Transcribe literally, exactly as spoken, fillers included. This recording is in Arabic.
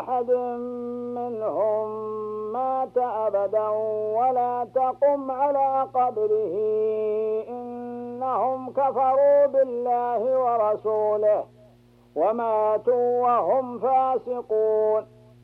أحد منهم مات أبدا ولا تقم على قبره إنهم كفروا بالله ورسوله وماتوا وهم فاسقون